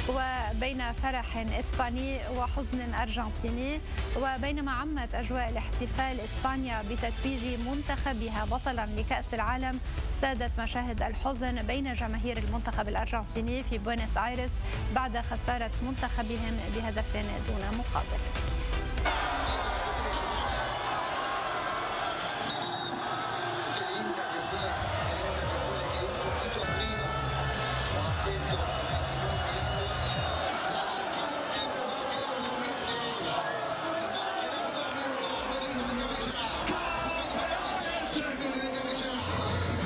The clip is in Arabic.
وبين فرح إسباني وحزن أرجنتيني. وبينما عمت أجواء الاحتفال إسبانيا بتتويج منتخبها بطلا لكأس العالم، سادت مشاهد الحزن بين جماهير المنتخب الأرجنتيني في بوينس آيرس بعد خسارة منتخبهم بهدف دون مقابل.